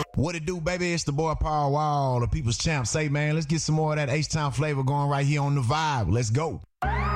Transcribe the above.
What it do, baby? It's the boy Paul Wall, the people's champ. Say, man, let's get some more of that H-Town flavor going right here on The Vibe. Let's go.